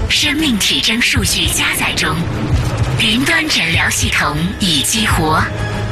生命体征数据加载中，云端诊疗系统已激活。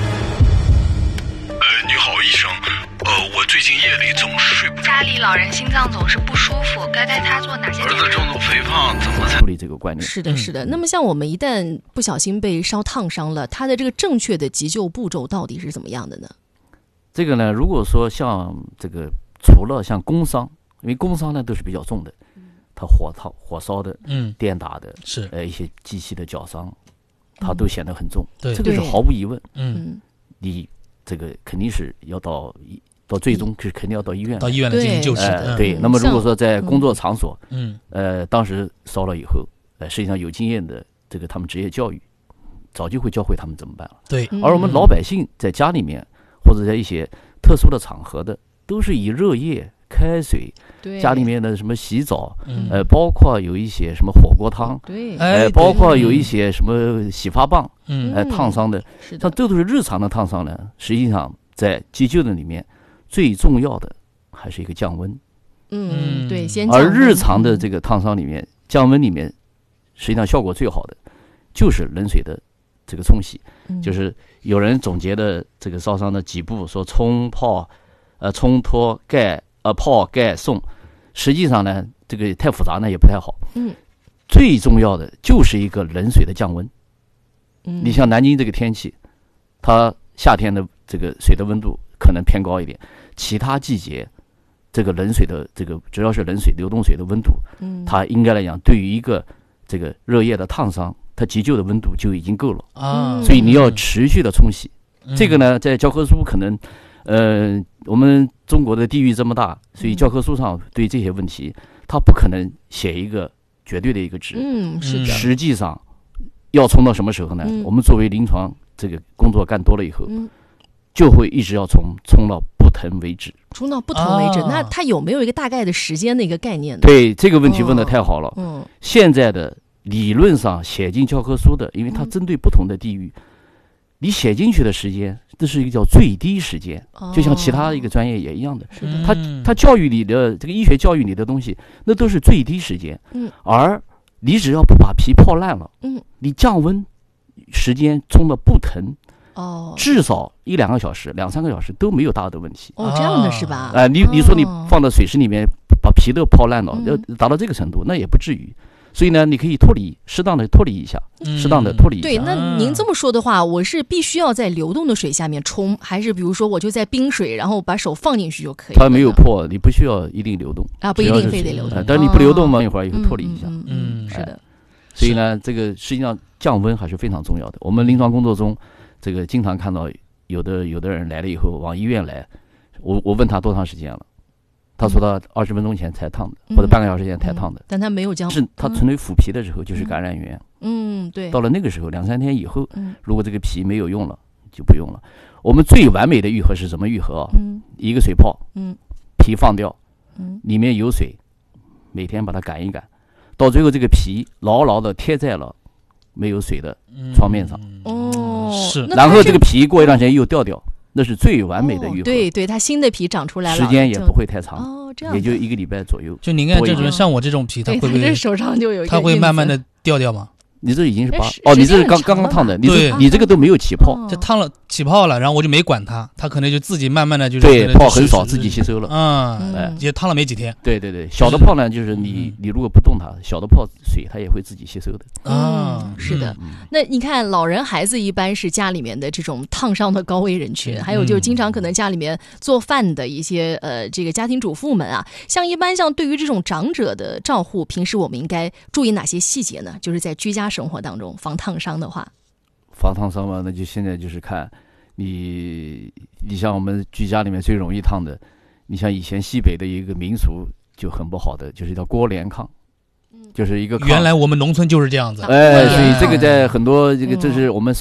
你好，医生。我最近夜里总是睡不着。 家里老人心脏总是不舒服，该带他做哪些？ 儿子重度肥胖，怎么才处理这个观念？ 是的，是的。那么像我们一旦不小心被烧烫伤了，它的这个正确的急救步骤到底是怎么样的呢？ 这个呢，如果说像这个除了像工伤，因为工伤呢都是比较重的，它火烧的，电打的， 是一些机器的绞伤，它都显得很重。 对， 这个是毫无疑问。 你这个肯定是要到最终是肯定要到医院， 到医院来进行救治。 对，那么如果说在工作场所，当时烧了以后，实际上有经验的这个他们职业教育早就会教会他们怎么办了。 对， 而我们老百姓在家里面或者在一些特殊的场合的，都是以热液、开水，家里面的什么洗澡，包括有一些什么火锅汤，包括有一些什么洗发棒，烫伤的，它这都是日常的烫伤呢。实际上在急救的里面，最重要的还是一个降温。 对，先降温。 而日常的这个烫伤里面，降温里面，实际上效果最好的就是冷水的这个冲洗。就是有人总结的这个烧伤的几步，说冲、泡、冲脱、盖、泡、盖、送。实际上呢，这个太复杂呢也不太好。最重要的就是一个冷水的降温。你像南京这个天气，它夏天的这个水的温度可能偏高一点，其他季节这个冷水的这个只要是冷水流动水的温度，它应该来讲对于一个这个热液的烫伤，它急救的温度就已经够了所以你要持续的冲洗。这个呢，在教科书可能我们中国的地域这么大，所以教科书上对这些问题它不可能写一个绝对的一个值。 是的。 实际上要冲到什么时候呢？我们作为临床这个工作干多了以后，就会一直要冲到不疼为止。 冲到不疼为止，那它有没有一个大概的时间的一个概念呢？ 对，这个问题问得太好了。现在的理论上写进教科书的，因为它针对不同的地域，你写进去的时间，这是一个叫最低时间，就像其他一个专业也一样的。它教育里的这个医学教育里的东西，那都是最低时间。而你只要不把皮泡烂了，你降温时间冲的不疼，至少1-2个小时、2-3个小时都没有大的问题。 这样的是吧？ 你说你放到水池里面把皮都泡烂了，要达到这个程度，那也不至于。所以呢，你可以脱离，适当的脱离一下，适当的脱离一下。 对，那您这么说的话，我是必须要在流动的水下面冲，还是比如说我就在冰水，然后把手放进去就可以了？ 它没有破，你不需要一定流动不一定非得流动。 但是你不流动嘛，一会儿以后脱离一下。 是的。 所以呢，这个实际上降温还是非常重要的。我们临床工作中，这个经常看到有的人来了以后往医院来，我问他多长时间了。他说他20分钟前才烫的，或者半个小时前才烫的， 但他没有降温。 是他纯粹腐皮的时候就是感染源。 对。 到了那个时候2-3天以后，如果这个皮没有用了，就不用了。我们最完美的愈合是怎么愈合啊？一个水泡，皮放掉，里面有水，每天把它赶一赶，到最后这个皮牢牢的贴在了没有水的床面上。 是。 然后这个皮过一段时间又掉掉。那是最完美的愈合。 对，它新的皮长出来了， 时间也不会太长。 这样也就1个礼拜左右。 就您看这种像我这种皮，它会不会这手上就有一个， 它会慢慢的掉掉吗？ 你这已经是你这是刚刚烫的，你这个都没有起泡， 就烫了起泡了，然后我就没管它，它可能就自己慢慢的就是对泡很少，自己吸收了。 也烫了没几天。 对，小的泡呢，就是你如果不动它，小的泡水它也会自己吸收的。 是的。那你看，老人孩子一般是家里面的这种烫伤的高危人群，还有就是经常可能家里面做饭的一些这个家庭主妇们啊，像对于这种长者的照护，平时我们应该注意哪些细节呢？就是在居家生活当中防烫伤的话， 防烫伤嘛，那就现在就是看你像我们居家里面最容易烫的，你像以前西北的一个民俗就很不好的，就是叫锅连炕。就是一个炕， 原来我们农村就是这样子。 所以这个在很多这是我们